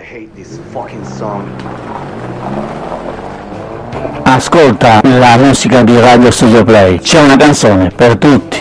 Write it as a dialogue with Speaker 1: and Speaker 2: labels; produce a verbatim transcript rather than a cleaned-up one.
Speaker 1: Ascolta la musica di Radio Studio Play, c'è una canzone per tutti.